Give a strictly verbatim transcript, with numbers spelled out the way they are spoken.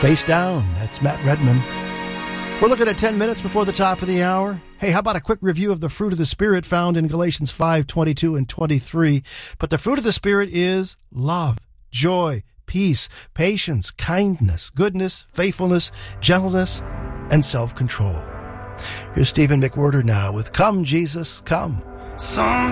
Face Down, that's Matt Redman. We're looking at ten minutes before the top of the hour. Hey, how about a quick review of the fruit of the Spirit found in Galatians five, twenty-two and twenty-three? But the fruit of the Spirit is love, joy, peace, patience, kindness, goodness, faithfulness, gentleness, and self-control. Here's Stephen McWhirter now with Come, Jesus, Come. Some